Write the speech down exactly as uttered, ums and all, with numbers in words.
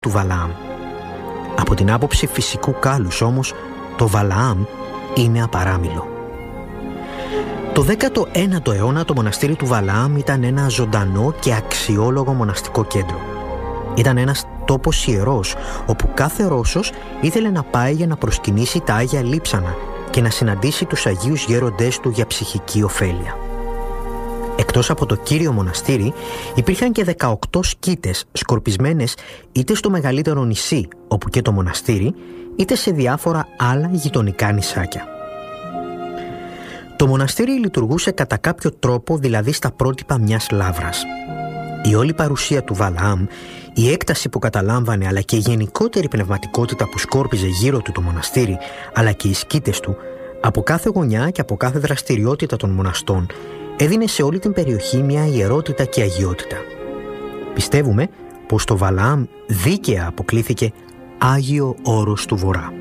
του Βαλαάμ. Από την άποψη φυσικού κάλους όμως, το Βαλαάμ είναι απαράμιλο. Το δέκατο ένατο αιώνα το μοναστήρι του Βαλαάμ ήταν ένα ζωντανό και αξιόλογο μοναστικό κέντρο. Ήταν ένας τόπος ιερός, όπου κάθε Ρώσος ήθελε να πάει για να προσκυνήσει τα Άγια Λείψανα και να συναντήσει τους Αγίους Γέροντές του για ψυχική ωφέλεια. Εκτός από το κύριο μοναστήρι, υπήρχαν και δεκαοκτώ σκήτες σκορπισμένες είτε στο μεγαλύτερο νησί, όπου και το μοναστήρι, είτε σε διάφορα άλλα γειτονικά νησάκια. Το μοναστήρι λειτουργούσε κατά κάποιο τρόπο, δηλαδή στα πρότυπα μιας λάβρας. Η όλη παρουσία του Βαλαάμ, η έκταση που καταλάμβανε, αλλά και η γενικότερη πνευματικότητα που σκόρπιζε γύρω του το μοναστήρι, αλλά και οι σκήτες του, από κάθε γωνιά και από κάθε δραστηριότητα των μοναστών, έδινε σε όλη την περιοχή μια ιερότητα και αγιότητα. Πιστεύουμε πως το Βαλαάμ δίκαια αποκλήθηκε Άγιο Όρος του Βορρά.